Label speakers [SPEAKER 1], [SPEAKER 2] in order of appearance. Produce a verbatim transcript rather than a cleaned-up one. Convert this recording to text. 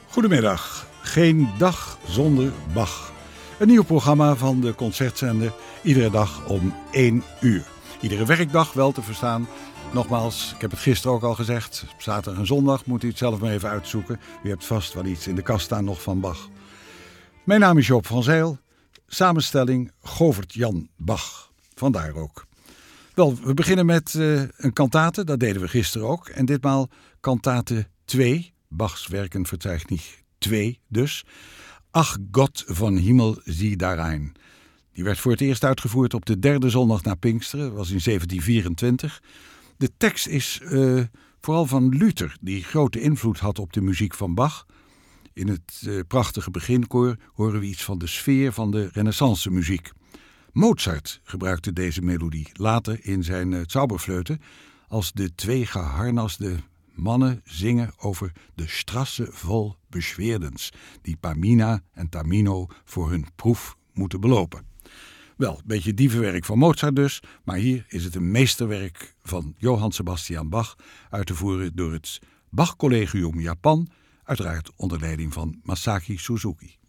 [SPEAKER 1] Goedemiddag. Geen dag zonder Bach. Een nieuw programma van de Concertzender. Iedere dag om één uur. Iedere werkdag wel te verstaan. Nogmaals, ik heb het gisteren ook al gezegd. Op zaterdag en zondag moet u het zelf maar even uitzoeken. U hebt vast wel iets in de kast staan nog van Bach. Mijn naam is Joop van Zijl. Samenstelling Govert-Jan Bach. Vandaar ook. Wel, we beginnen met uh, een kantate. Dat deden we gisteren ook. En ditmaal kantate twee. Bachs Werkenverzeichnis twee dus. Ach Gott von Himmel zie darein. Die werd voor het eerst uitgevoerd op de derde zondag na Pinksteren. Dat was in zeventien vierentwintig. De tekst is uh, vooral van Luther, die grote invloed had op de muziek van Bach. In het uh, prachtige beginkoor horen we iets van de sfeer van de renaissance muziek. Mozart gebruikte deze melodie later in zijn uh, Zauberfleuten als de twee geharnaste mannen zingen over de Strasse vol Beschwerdens, die Pamina en Tamino voor hun proef moeten belopen. Wel, een beetje dievenwerk van Mozart dus, maar hier is het een meesterwerk van Johann Sebastian Bach, uit te voeren door het Bach Collegium Japan, uiteraard onder leiding van Masaaki Suzuki.